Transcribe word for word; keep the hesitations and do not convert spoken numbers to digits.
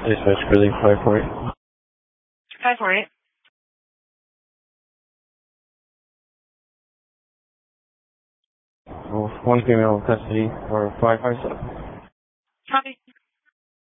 Dispatch Gridley, five four eight. five four eight. One female custody for five five seven. Copy.